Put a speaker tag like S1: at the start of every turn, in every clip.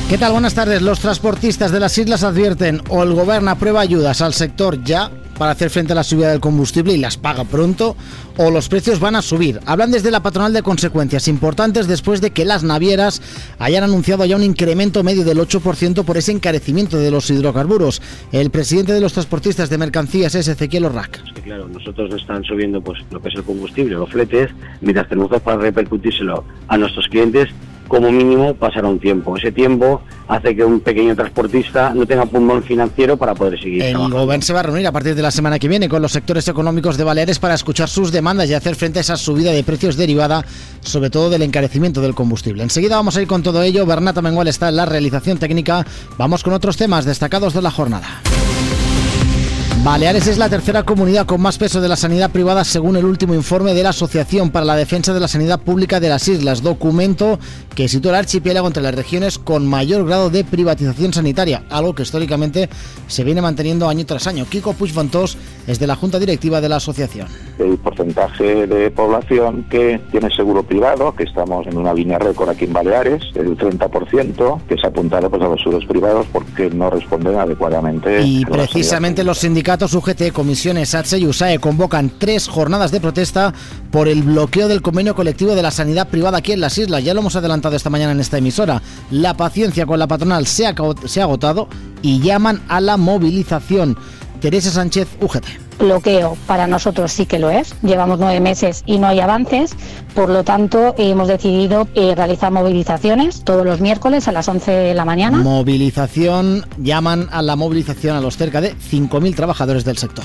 S1: ¿Qué tal? Buenas tardes. Los transportistas de las islas advierten o el gobierno aprueba ayudas al sector ya para hacer frente a la subida del combustible y las paga pronto, o los precios van a subir. Hablan desde la patronal de consecuencias importantes después de que las navieras hayan anunciado ya un incremento medio del 8% por ese encarecimiento de los hidrocarburos. El presidente de los transportistas de mercancías es Ezequiel Orrac.
S2: Es que claro, nosotros están subiendo pues lo que es el combustible, los fletes, mientras tenemos para repercutírselo a nuestros clientes. Como mínimo pasará un tiempo. Ese tiempo hace que un pequeño transportista no tenga pulmón financiero para poder seguir trabajando.
S1: El Gobierno se va a reunir a partir de la semana que viene con los sectores económicos de Baleares para escuchar sus demandas y hacer frente a esa subida de precios derivada sobre todo del encarecimiento del combustible. Enseguida vamos a ir con todo ello. Bernat Amengual está en la realización técnica. Vamos con otros temas destacados de la jornada. Baleares es la tercera comunidad con más peso de la sanidad privada según el último informe de la Asociación para la Defensa de la Sanidad Pública de las Islas, documento que sitúa el archipiélago entre las regiones con mayor grado de privatización sanitaria, algo que históricamente se viene manteniendo año tras año. Kiko Puigventós es de la Junta Directiva de la Asociación.
S3: El porcentaje de población que tiene seguro privado, que estamos en una línea récord aquí en Baleares, el 30%, que se ha apuntado pues, a los seguros privados porque no responden adecuadamente.
S1: Y precisamente los sindicatos UGT, comisiones, SATSE y USAE convocan 3 jornadas de protesta por el bloqueo del convenio colectivo de la sanidad privada aquí en las islas. Ya lo hemos adelantado esta mañana en esta emisora. La paciencia con la patronal se ha agotado y llaman a la movilización. Teresa Sánchez, UGT.
S4: Bloqueo para nosotros sí que lo es. Llevamos 9 meses y no hay avances. Por lo tanto, hemos decidido realizar movilizaciones todos los miércoles a las 11 de la mañana.
S1: Llaman a la movilización a los cerca de 5.000 trabajadores del sector.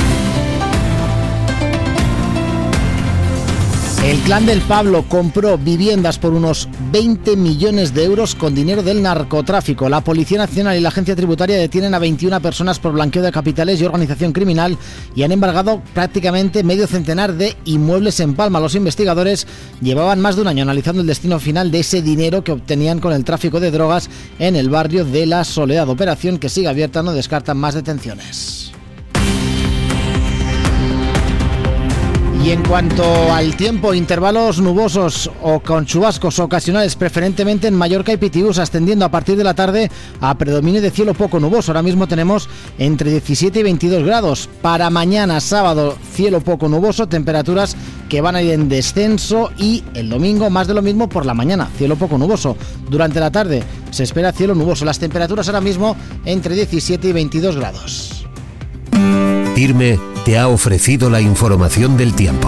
S1: El clan del Pablo compró viviendas por unos 20 millones de euros con dinero del narcotráfico. La Policía Nacional y la Agencia Tributaria detienen a 21 personas por blanqueo de capitales y organización criminal y han embargado prácticamente medio centenar de inmuebles en Palma. Los investigadores llevaban más de un año analizando el destino final de ese dinero que obtenían con el tráfico de drogas en el barrio de La Soledad. Operación que sigue abierta, no descartan más detenciones. Y en cuanto al tiempo, intervalos nubosos o con chubascos ocasionales, preferentemente en Mallorca y Pitiús, ascendiendo a partir de la tarde a predominio de cielo poco nuboso. Ahora mismo tenemos entre 17 y 22 grados. Para mañana, sábado, cielo poco nuboso, temperaturas que van a ir en descenso, y el domingo más de lo mismo por la mañana, cielo poco nuboso. Durante la tarde se espera cielo nuboso. Las temperaturas ahora mismo entre 17 y 22 grados.
S5: Irme te ha ofrecido la información del tiempo.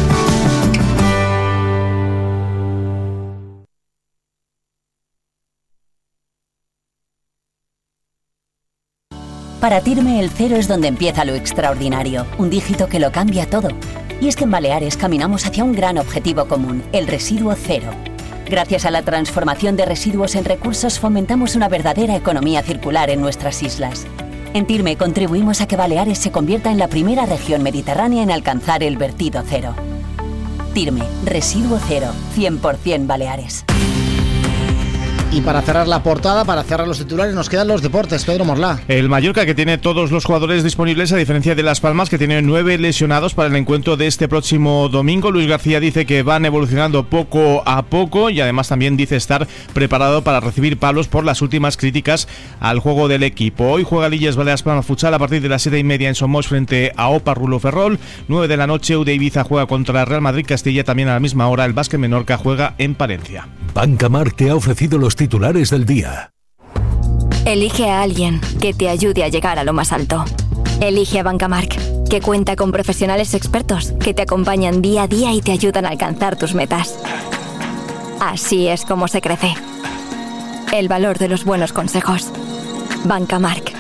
S6: Para Tirme el 0 es donde empieza lo extraordinario, un dígito que lo cambia todo. Y es que en Baleares caminamos hacia un gran objetivo común, el residuo cero. Gracias a la transformación de residuos en recursos fomentamos una verdadera economía circular en nuestras islas. En Tirme contribuimos a que Baleares se convierta en la primera región mediterránea en alcanzar el vertido cero. Tirme, residuo cero, 100% Baleares.
S1: Y para cerrar la portada, para cerrar los titulares, nos quedan los deportes. Pedro Morlá.
S7: El Mallorca, que tiene todos los jugadores disponibles, a diferencia de Las Palmas, que tiene 9 lesionados para el encuentro de este próximo domingo. Luis García dice que van evolucionando poco a poco y además también dice estar preparado para recibir palos por las últimas críticas al juego del equipo. Hoy juega Lillas Baleares Palma Futsal a partir de las 7:30 en Somos frente a Opa Rulo Ferrol. 9 de la noche, UD Ibiza juega contra Real Madrid Castilla. También a la misma hora el Básquet Menorca juega en Palencia.
S5: Bancamark te ha ofrecido los titulares del día.
S8: Elige a alguien que te ayude a llegar a lo más alto. Elige a Bancamark, que cuenta con profesionales expertos que te acompañan día a día y te ayudan a alcanzar tus metas. Así es como se crece. El valor de los buenos consejos. Bancamark.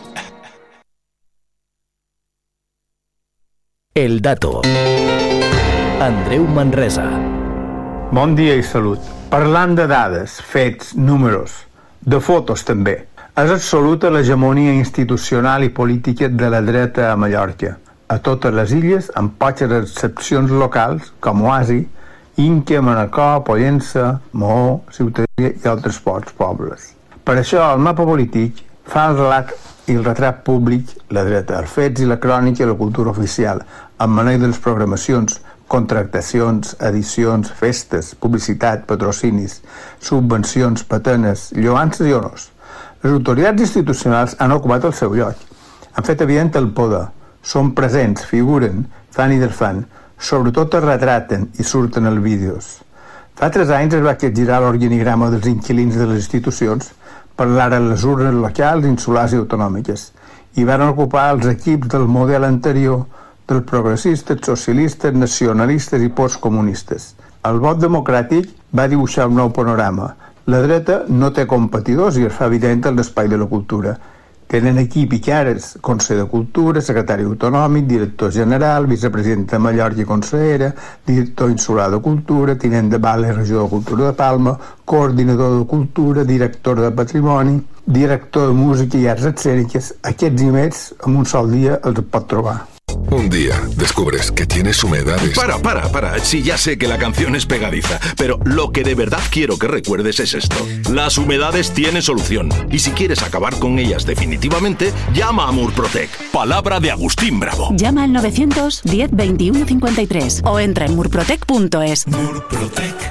S5: El dato. Andreu Manresa.
S9: Bon dia i salut. Parlant de dades, fets, números, de fotos també, és absoluta l'hegemonia institucional i política de la dreta a Mallorca, a totes les illes, amb poques excepcions locals, com Oasi, Inca, Manacor, Pollença, Mahó, Ciutadella i altres pobles. Per això el mapa polític fa el relat i el retrat públic, la dreta, els fets i la crònica i la cultura oficial, amb manera de les programacions contractacions, edicions, festes, publicitat, patrocinis, subvencions, patenes, lloances i honors. Les autoritats institucionals han ocupat el seu lloc, han fet evident el poder, són presents, figuren, fan i desfan, sobretot es retraten i surten els vídeos. Fa 3 anys es va capgirar l'organigrama dels inquilins de les institucions per l'ara les urnes locals, insulars i autonòmiques, i van ocupar els equips del model anterior dels progressistes, socialistes, nacionalistes i postcomunistes. El vot democràtic va dibuixar un nou panorama. La dreta no té competidors i es fa evident en l'espai de la cultura. Tenen equip i cares, conseller de Cultura, secretari autonòmic, director general, vicepresident de Mallorca i consellera, director insular de Cultura, tinent de Vale, regió de Cultura de Palma, coordinador de Cultura, director de Patrimoni, director de Música i Arts Escèniques. Aquests i més, en un sol dia els pot trobar.
S10: Un día descubres que tienes humedades.
S11: Para. Sí, ya sé que la canción es pegadiza, pero lo que de verdad quiero que recuerdes es esto. Las humedades tienen solución. Y si quieres acabar con ellas definitivamente, llama a Murprotec. Palabra de Agustín Bravo.
S12: Llama al 910 21 53 o entra en murprotec.es.
S11: Murprotec.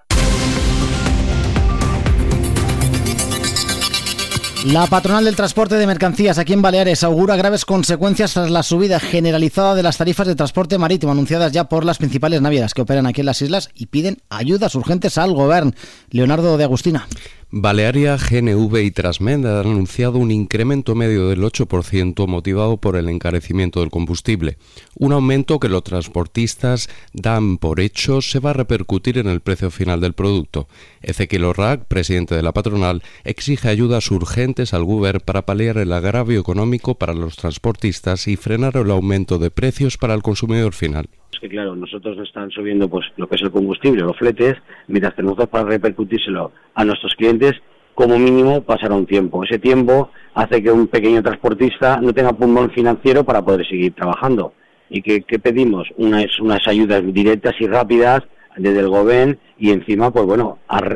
S1: La patronal del transporte de mercancías aquí en Baleares augura graves consecuencias tras la subida generalizada de las tarifas de transporte marítimo anunciadas ya por las principales navieras que operan aquí en las islas y piden ayudas urgentes al gobierno. Leonardo de Agustina.
S13: Balearia, GNV y Transmed han anunciado un incremento medio del 8% motivado por el encarecimiento del combustible. Un aumento que los transportistas dan por hecho se va a repercutir en el precio final del producto. Ezequiel Orrac, presidente de la patronal, exige ayudas urgentes al Govern para paliar el agravio económico para los transportistas y frenar el aumento de precios para el consumidor final.
S2: Es que claro, nosotros nos están subiendo pues lo que es el combustible, los fletes, mientras tenemos para repercutírselo a nuestros clientes, como mínimo pasará un tiempo. Ese tiempo hace que un pequeño transportista no tenga pulmón financiero para poder seguir trabajando. ¿Y qué pedimos? Unas ayudas directas y rápidas desde el gobierno y encima, pues bueno,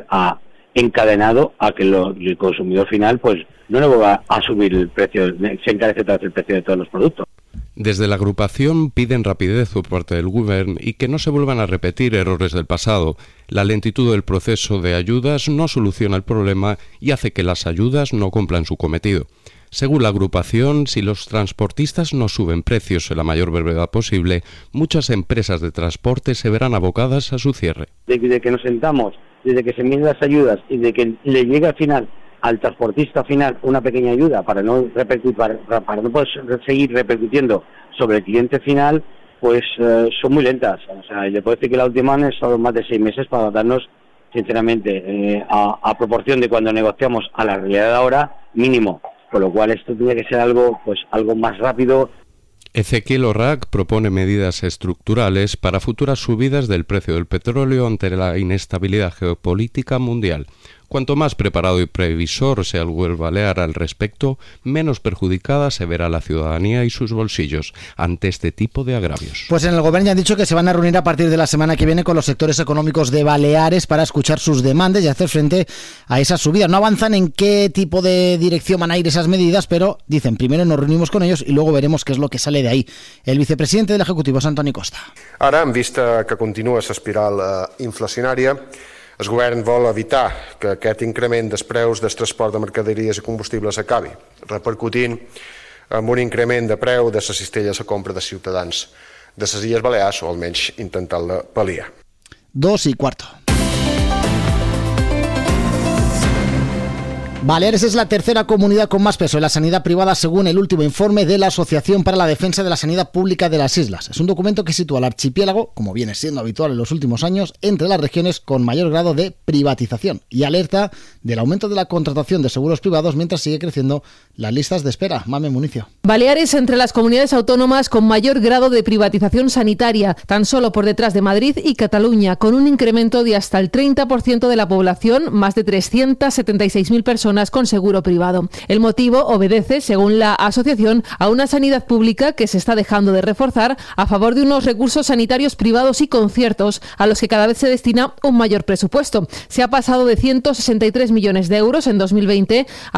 S2: encadenado a que el consumidor final pues no le va a subir el precio, se encarece tras el precio de todos los productos.
S13: Desde la agrupación piden rapidez por parte del Govern y que no se vuelvan a repetir errores del pasado. La lentitud del proceso de ayudas no soluciona el problema y hace que las ayudas no cumplan su cometido. Según la agrupación, si los transportistas no suben precios en la mayor brevedad posible, muchas empresas de transporte se verán abocadas a su cierre.
S2: Desde que nos sentamos, desde que se miden las ayudas y de que le llega al final al transportista final una pequeña ayuda para no repercutir, para no poder seguir repercutiendo sobre el cliente final, pues son muy lentas. O sea, le puedo decir que la última han estado más de 6 meses para darnos, sinceramente, a proporción de cuando negociamos a la realidad de ahora, mínimo. Con lo cual esto tiene que ser algo más rápido.
S13: Ezequiel Orrac propone medidas estructurales para futuras subidas del precio del petróleo ante la inestabilidad geopolítica mundial. Cuanto más preparado y previsor sea el Govern balear al respecto, menos perjudicada se verá la ciudadanía y sus bolsillos ante este tipo de agravios.
S1: Pues en el Gobierno ya han dicho que se van a reunir a partir de la semana que viene con los sectores económicos de Baleares para escuchar sus demandas y hacer frente a esa subida. No avanzan en qué tipo de dirección van a ir esas medidas, pero dicen, primero nos reunimos con ellos y luego veremos qué es lo que sale de ahí. El vicepresidente del Ejecutivo és Antoni Costa.
S14: Ara, en vista que continua l'espiral inflacionària, el govern vol evitar que aquest increment dels preus del transport de mercaderies i combustibles acabi, repercutint en un increment de preu de les cistelles a compra de ciutadans de les Illes Balears, o almenys intentant-la pal·liar.
S1: 2:15. Baleares es la tercera comunidad con más peso en la sanidad privada según el último informe de la Asociación para la Defensa de la Sanidad Pública de las Islas. Es un documento que sitúa al archipiélago, como viene siendo habitual en los últimos años, entre las regiones con mayor grado de privatización y alerta del aumento de la contratación de seguros privados mientras sigue creciendo las listas de espera. Mame Municio.
S15: Baleares entre las comunidades autónomas con mayor grado de privatización sanitaria, tan solo por detrás de Madrid y Cataluña, con un incremento de hasta el 30% de la población, más de 376.000 personas personas con seguro privado. El motivo obedece, según la asociación, a una sanidad pública que se está dejando de reforzar a favor de unos recursos sanitarios privados y conciertos a los que cada vez se destina un mayor presupuesto. Se ha pasado de 163 millones de euros en 2020 a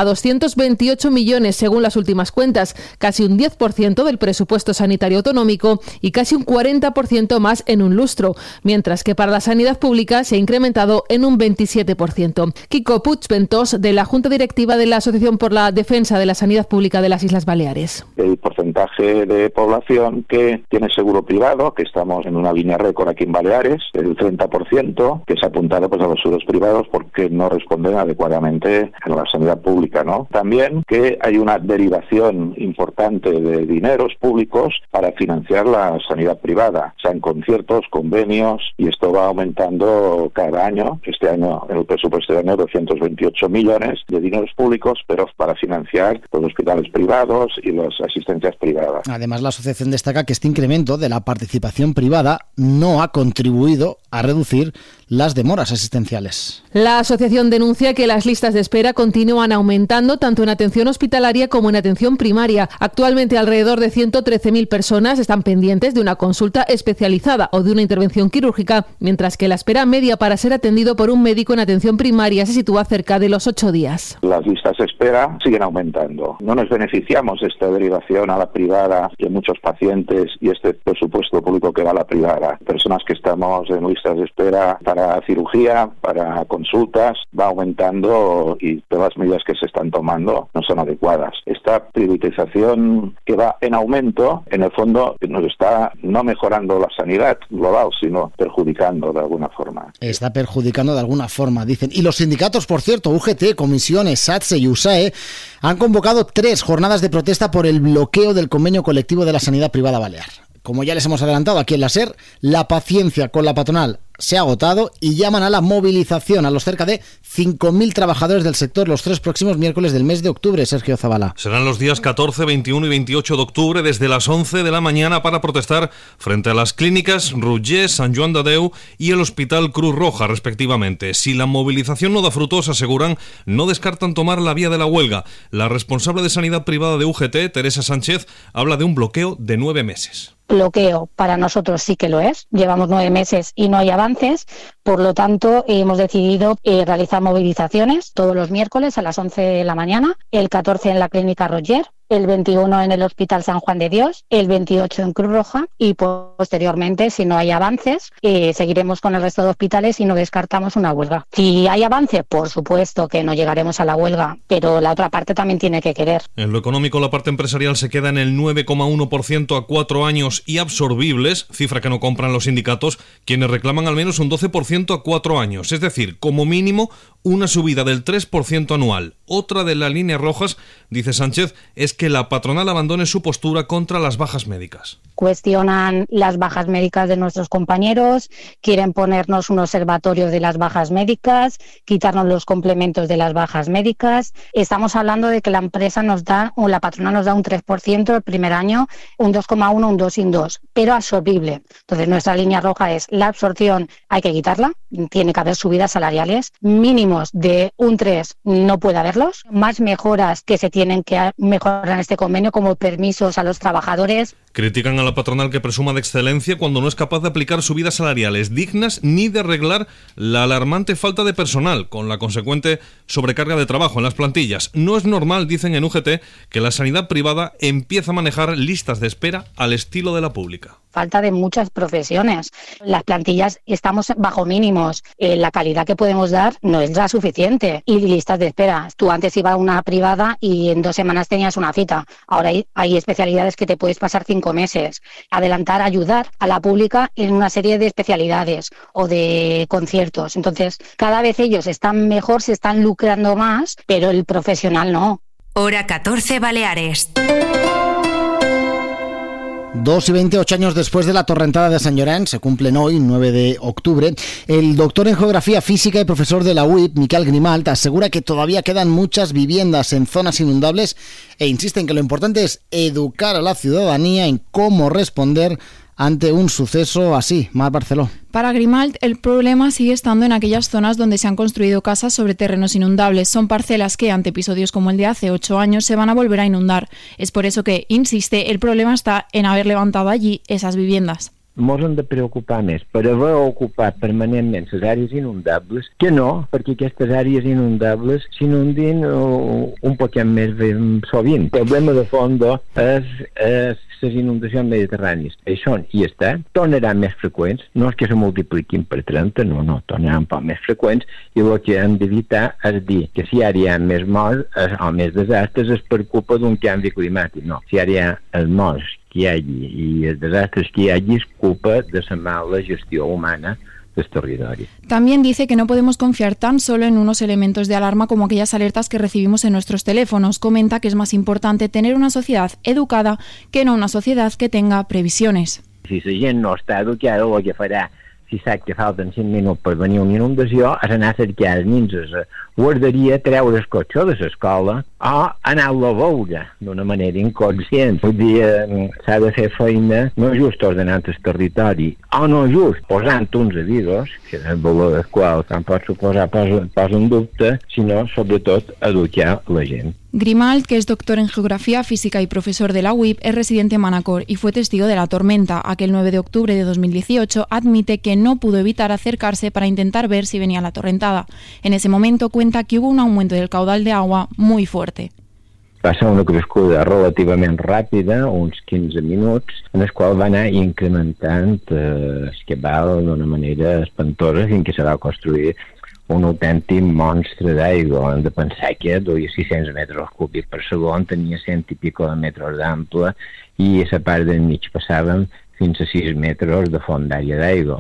S15: 228 millones según las últimas cuentas, casi un 10% del presupuesto sanitario autonómico y casi un 40% más en un lustro, mientras que para la sanidad pública se ha incrementado en un 27%. Kiko Puigventós, de la Junta Directiva de la Asociación por la Defensa de la Sanidad Pública de las Islas Baleares.
S3: El porcentaje de población que tiene seguro privado, que estamos en una línea récord aquí en Baleares, el 30%, que se ha apuntado pues a los seguros privados porque no responden adecuadamente a la sanidad pública, ¿no? También que hay una derivación importante de dineros públicos para financiar la sanidad privada, sean conciertos, convenios, y esto va aumentando cada año. Este año, en el presupuesto de año, 228 millones de dineros públicos, pero para financiar los hospitales privados y las asistencias privadas.
S1: Además, la asociación destaca que este incremento de la participación privada no ha contribuido a reducir las demoras asistenciales.
S15: La asociación denuncia que las listas de espera continúan aumentando tanto en atención hospitalaria como en atención primaria. Actualmente alrededor de 113.000 personas están pendientes de una consulta especializada o de una intervención quirúrgica, mientras que la espera media para ser atendido por un médico en atención primaria se sitúa cerca de los 8 días.
S3: Las listas de espera siguen aumentando. No nos beneficiamos de esta derivación a la privada de muchos pacientes y este presupuesto público que va a la privada. Personas que estamos en listas de espera para cirugía, para consultas, va aumentando y todas las medidas que se están tomando no son adecuadas. Esta privatización que va en aumento, en el fondo, nos está no mejorando la sanidad global, sino perjudicando de alguna forma.
S1: Está perjudicando de alguna forma, dicen. Y los sindicatos, por cierto, UGT, Comisiones, SATSE y USAE, han convocado 3 jornadas de protesta por el bloqueo del convenio colectivo de la sanidad privada balear. Como ya les hemos adelantado aquí en la SER, la paciencia con la patronal se ha agotado y llaman a la movilización a los cerca de 5.000 trabajadores del sector los 3 próximos miércoles del mes de octubre. Sergio Zabala.
S16: Serán los días 14, 21 y 28 de octubre desde las 11 de la mañana para protestar frente a las clínicas Rutgers, Sant Joan de Déu y el Hospital Cruz Roja, respectivamente. Si la movilización no da frutos, aseguran, no descartan tomar la vía de la huelga. La responsable de Sanidad Privada de UGT, Teresa Sánchez, habla de un bloqueo de 9 meses.
S4: Bloqueo para nosotros sí que lo es. Llevamos 9 meses y no hay avances. Por lo tanto, hemos decidido realizar movilizaciones todos los miércoles a las 11 de la mañana, el 14 en la clínica Roger, el 21 en el Hospital San Juan de Dios, el 28 en Cruz Roja y posteriormente, si no hay avances, seguiremos con el resto de hospitales y no descartamos una huelga. Si hay avance, por supuesto que no llegaremos a la huelga, pero la otra parte también tiene que querer.
S16: En lo económico, la parte empresarial se queda en el 9,1% a 4 años y absorbibles, cifra que no compran los sindicatos, quienes reclaman al menos un 12% a 4 años, es decir, como mínimo una subida del 3% anual. Otra de las líneas rojas, dice Sánchez, es que la patronal abandone su postura contra las bajas médicas.
S4: Cuestionan las bajas médicas de nuestros compañeros, quieren ponernos un observatorio de las bajas médicas, quitarnos los complementos de las bajas médicas. Estamos hablando de que la empresa nos da, o la patronal nos da un 3% el primer año, un 2,1, un 2 y un 2, pero absorbible. Entonces nuestra línea roja es la absorción, hay que quitarla, tiene que haber subidas salariales mínimos de un 3, no puede haberlos, más mejoras que se tienen que mejorar en este convenio, como permisos a los trabajadores.
S16: Critican a la patronal que presuma de excelencia cuando no es capaz de aplicar subidas salariales dignas ni de arreglar la alarmante falta de personal, con la consecuente sobrecarga de trabajo en las plantillas. No es normal, dicen en UGT, que la sanidad privada empiece a manejar listas de espera al estilo de la pública.
S4: Falta de muchas profesiones. Las plantillas estamos bajo mínimos. La calidad que podemos dar no es la suficiente. Y listas de espera. Tú antes ibas a una privada y en 2 semanas tenías una cita. Ahora hay especialidades que te puedes pasar 5 meses. Adelantar, ayudar a la pública en una serie de especialidades o de conciertos. Entonces, cada vez ellos están mejor, se están lucrando más, pero el profesional no.
S17: Hora 14 Baleares.
S1: 2 y 28 años después de la torrentada de Sant Llorenç, se cumplen hoy, 9 de octubre, el doctor en Geografía Física y profesor de la UIP, Miquel Grimalt, asegura que todavía quedan muchas viviendas en zonas inundables e insiste en que lo importante es educar a la ciudadanía en cómo responder ante un suceso así. Mar Barceló.
S18: Para Grimalt, el problema sigue estando en aquellas zonas donde se han construido casas sobre terrenos inundables. Son parcelas que, ante episodios como el de hace 8 años, se van a volver a inundar. Es por eso que, insiste, el problema está en haber levantado allí esas viviendas.
S19: Ens hem de preocupar més per haver ocupat permanentment les àrees inundables que no perquè aquestes àrees inundables s'inundin un poquet més sovint. El problema de fons és les inundacions mediterrànies. Això hi està, tornaran més freqüents, no és que se multipliquin per 30, no, tornaran un poc més freqüents i el que hem d'evitar és dir que si ara hi ha més morts o més desastres és per culpa d'un canvi climàtic. No, si ara hi ha els morts que hi hagi i els desastres que hi hagi és culpa de la mala gestió humana del territorio.
S18: También dice que no podemos confiar tan solo en unos elementos de alarma como aquellas alertas que recibimos en nuestros teléfonos. Comenta que es más importante tener una sociedad educada que no una sociedad que tenga previsiones.
S19: Si la gent no està educada, el que farà, si sap que falten 5 minuts per venir una inundació, és anar a cercar els nins a la guarderia, treure el cotxe de l'escola o anar-lo a veure d'una manera inconscient. Vull dir, s'ha de fer feina no just ordenant el territori o no just posant uns avisos, que el valor del qual tampoc suposar posa en dubte, sinó sobretot educar la gent.
S18: Grimalt, que es doctor en Geografía Física y profesor de la UIP, es residente en Manacor y fue testigo de la tormenta. Aquel 9 de octubre de 2018 admite que no pudo evitar acercarse para intentar ver si venía la torrentada. En ese momento cuenta que hubo un aumento del caudal de agua muy fuerte.
S19: Va ser una crescuda relativament ràpida, uns 15 minuts, en el qual va anar incrementant el cabal d'una manera espantosa fins que se va construir un autèntic monstre d'aigua. Hem de pensar que duia 600 metres cúbics per segon, tenia 100 i pico de metres d'ample i a la part del mig passaven fins a 6 metres de font d'àrea d'aigua.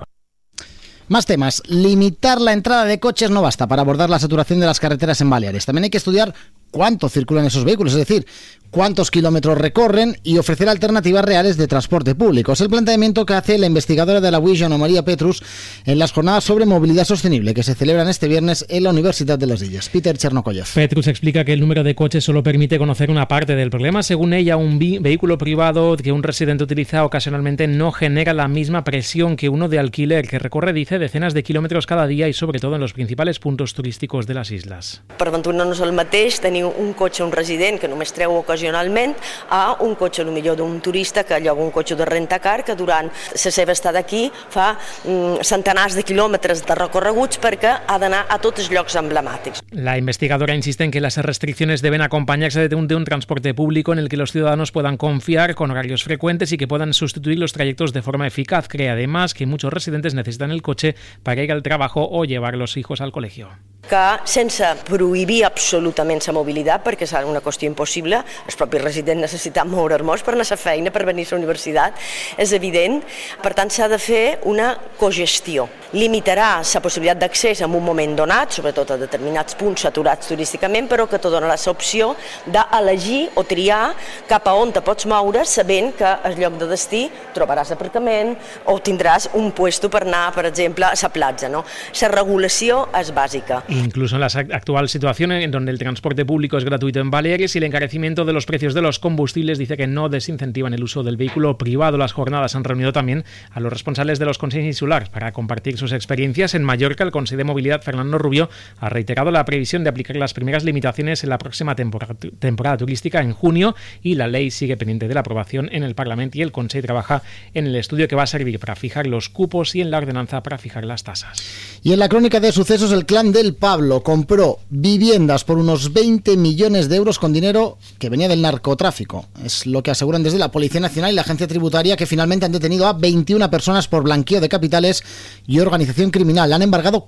S1: Más temas. Limitar la entrada de coches no basta para abordar la saturación de las carreteras en Baleares. También hay que estudiar cuánto circulan esos vehículos, es decir, cuántos kilómetros recorren y ofrecer alternativas reales de transporte público. Es el planteamiento que hace la investigadora de la UIS, Joana María Petrus, en las jornadas sobre movilidad sostenible que se celebran este viernes en la Universidad de Las Illes. Peter Chernokoyev.
S20: Petrus explica que el número de coches solo permite conocer una parte del problema. Según ella, un vehículo privado que un residente utiliza ocasionalmente no genera la misma presión que uno de alquiler, que recorre, dice, decenas de kilómetros cada día y sobre todo en los principals puntos turísticos de las islas.
S21: Per ventura no és el mateix tenir un cotxe, un resident que només treu ocasionalment, a un cotxe potser d'un turista que lloga un cotxe de rentacar que durant la seva estada aquí fa centenars de quilòmetres de recorreguts perquè ha d'anar a tots els llocs emblemàtics.
S20: La investigadora insiste en que las restricciones deben acompañarse de un transporte público en el que los ciudadanos puedan confiar con horarios frecuentes y que puedan sustituir los trayectos de forma eficaz. Cree además que muchos residentes necesitan el coche para ir al trabajo o llevar a los hijos al colegio.
S21: Que sense prohibir absolutament la mobilitat, perquè és una qüestió impossible, els propis residents necessiten moure's per anar a la feina, per venir a la universitat, és evident. Per tant, s'ha de fer una cogestió. Limitarà la possibilitat d'accés en un moment donat, sobretot a determinats punts saturats turísticament, però que te donarà l'opció d'elegir o triar cap a on te pots moure, sabent que al lloc de destí trobaràs aparcament o tindràs un puesto per anar, per exemple, a la platja. No? La regulació és bàsica.
S20: Incluso en la actual situación en donde el transporte público es gratuito en Baleares y el encarecimiento de los precios de los combustibles dice que no desincentivan el uso del vehículo privado. Las jornadas han reunido también a los responsables de los consejos insulares para compartir sus experiencias. En Mallorca, el Consejo de Movilidad, Fernando Rubio, ha reiterado la previsión de aplicar las primeras limitaciones en la próxima temporada turística en junio y la ley sigue pendiente de la aprobación en el Parlamento y el Consejo trabaja en el estudio que va a servir para fijar los cupos y en la ordenanza para fijar las tasas.
S1: Y en la crónica de sucesos, el clan del Pablo compró viviendas por unos 20 millones de euros con dinero que venía del narcotráfico. Es lo que aseguran desde la Policía Nacional y la Agencia Tributaria, que finalmente han detenido a 21 personas por blanqueo de capitales y organización criminal. Han embargado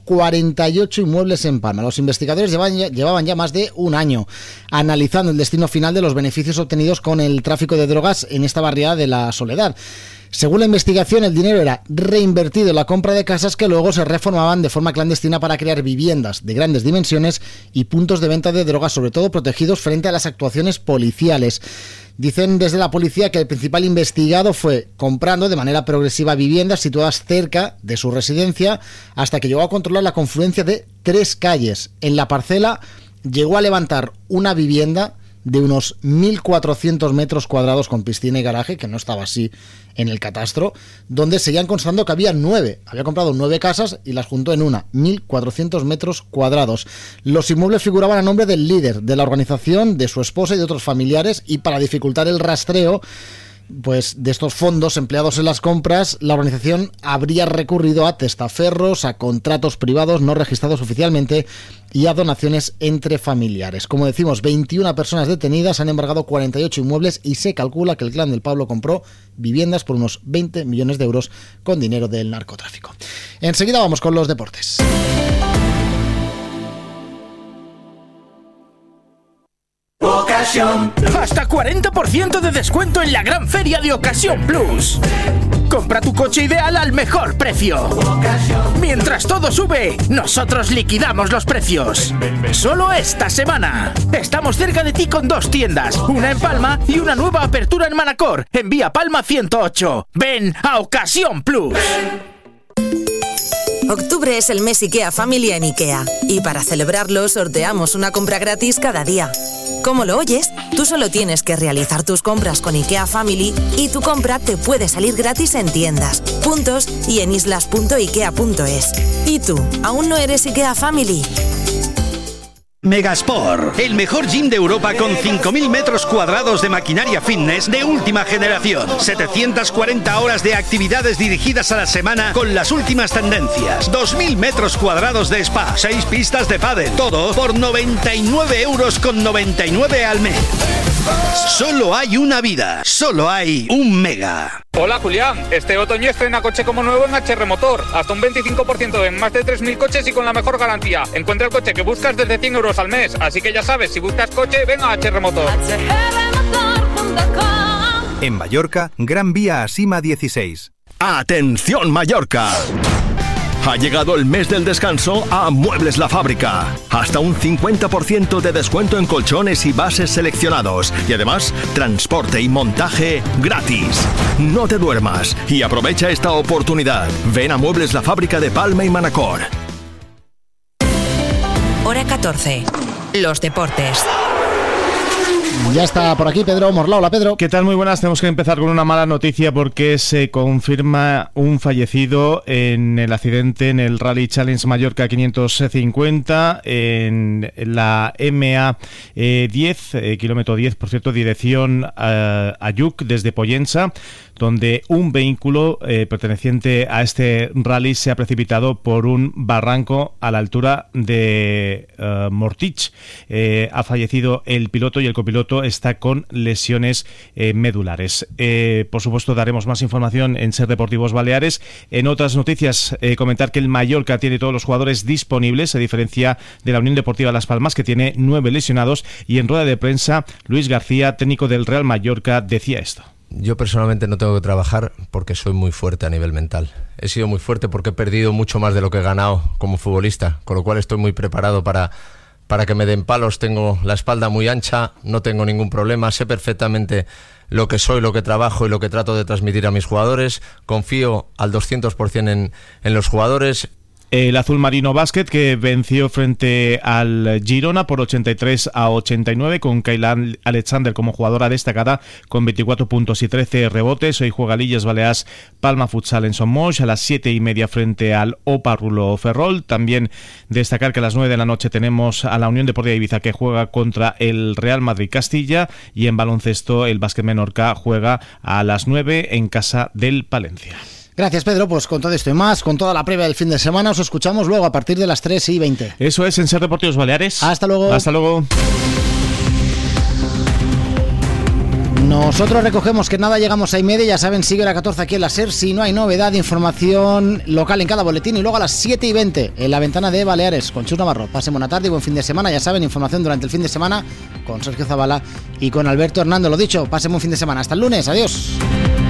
S1: 48 inmuebles en Palma. Los investigadores llevaban ya más de un año analizando el destino final de los beneficios obtenidos con el tráfico de drogas en esta barriada de La Soledad. Según la investigación, el dinero era reinvertido en la compra de casas que luego se reformaban de forma clandestina para crear viviendas de grandes dimensiones y puntos de venta de drogas, sobre todo protegidos frente a las actuaciones policiales. Dicen desde la policía que el principal investigado fue comprando de manera progresiva viviendas situadas cerca de su residencia hasta que llegó a controlar la confluencia de 3 calles. En la parcela llegó a levantar una vivienda de unos 1.400 metros cuadrados con piscina y garaje, que no estaba así en el catastro, donde seguían constando que había 9. Había comprado 9 casas y las juntó en una, 1.400 metros cuadrados. Los inmuebles figuraban a nombre del líder de la organización, de su esposa y de otros familiares, y para dificultar el rastreo pues de estos fondos empleados en las compras, la organización habría recurrido a testaferros, a contratos privados no registrados oficialmente y a donaciones entre familiares. Como decimos, 21 personas detenidas, han embargado 48 inmuebles y se calcula que el clan del Pablo compró viviendas por unos 20 millones de euros con dinero del narcotráfico. Enseguida vamos con los deportes.
S6: Ocasión. Hasta 40% de descuento en la gran feria de Ocasión Plus. Compra tu coche ideal al mejor precio. Mientras todo sube, nosotros liquidamos los precios. Solo esta semana. Estamos cerca de ti con 2 tiendas, una en Palma y una nueva apertura en Manacor, en Vía Palma 108. Ven a Ocasión Plus.
S22: Octubre es el mes IKEA Family en IKEA. Y para celebrarlo, sorteamos una compra gratis cada día. ¿Cómo lo oyes? Tú solo tienes que realizar tus compras con IKEA Family y tu compra te puede salir gratis en tiendas, puntos y en islas.ikea.es. ¿Y tú, aún no eres IKEA Family?
S23: Megasport, el mejor gym de Europa con 5.000 metros cuadrados de maquinaria fitness de última generación. 740 horas de actividades dirigidas a la semana con las últimas tendencias. 2.000 metros cuadrados de spa, 6 pistas de pádel. Todo por 99,99 € al mes. Solo hay una vida, solo hay un Mega.
S24: Hola Julián, este otoño estrena coche como nuevo en HR Motor. Hasta un 25% en más de 3.000 coches y con la mejor garantía. Encuentra el coche que buscas desde 100 € al mes. Así que ya sabes, si buscas coche, ven a HR Motor.
S25: En Mallorca, Gran Vía a Sima 16.
S11: ¡Atención Mallorca! Ha llegado el mes del descanso a Muebles La Fábrica. Hasta un 50% de descuento en colchones y bases seleccionados. Y además, transporte y montaje gratis. No te duermas y aprovecha esta oportunidad. Ven a Muebles La Fábrica de Palma y Manacor.
S17: Hora 14. Los deportes.
S1: Ya está por aquí Pedro Morla. Hola Pedro.
S7: ¿Qué tal? Muy buenas. Tenemos que empezar con una mala noticia porque se confirma un fallecido en el accidente en el Rally Challenge Mallorca 550 en la MA 10, kilómetro 10, por cierto, dirección a Lluc desde Pollença, donde un vehículo perteneciente a este rally se ha precipitado por un barranco a la altura de Mortich. Ha fallecido el piloto y el copiloto está con lesiones medulares. Por supuesto, daremos más información en Ser Deportivos Baleares. En otras noticias, comentar que el Mallorca tiene todos los jugadores disponibles, a diferencia de la Unión Deportiva Las Palmas, que tiene 9 lesionados. Y en rueda de prensa, Luis García, técnico del Real Mallorca, decía esto.
S26: Yo personalmente no tengo que trabajar porque soy muy fuerte a nivel mental. He sido muy fuerte porque he perdido mucho más de lo que he ganado como futbolista, con lo cual estoy muy preparado para que me den palos. Tengo la espalda muy ancha, no tengo ningún problema, sé perfectamente lo que soy, lo que trabajo y lo que trato de transmitir a mis jugadores. Confío al 200% en los jugadores.
S7: El Azul Marino Basket, que venció frente al Girona por 83-89, con Kayla Alexander como jugadora destacada con 24 puntos y 13 rebotes. Hoy juega Illes Balears Palma Futsal en Somos a las 7:30 frente al Opa Rulo Ferrol. También destacar que a las 9 de la noche tenemos a la Unión Deportiva Ibiza, que juega contra el Real Madrid Castilla, y en baloncesto el Básquet Menorca juega a las 9 en casa del Palencia.
S1: Gracias Pedro, pues con todo esto y más, con toda la previa del fin de semana, os escuchamos luego a partir de las 3:20.
S7: Eso es en Ser Deportivos Baleares.
S1: Hasta luego.
S7: Hasta luego.
S1: Nosotros recogemos que nada, llegamos a 1:30, ya saben, sigue la 14 aquí en la SER, si no hay novedad, información local en cada boletín, y luego a las 7:20 en la ventana de Baleares con Chus Navarro. Pasen buena tarde y buen fin de semana, ya saben, información durante el fin de semana con Sergio Zabala y con Alberto Hernando. Lo dicho, pasen buen fin de semana, hasta el lunes, adiós.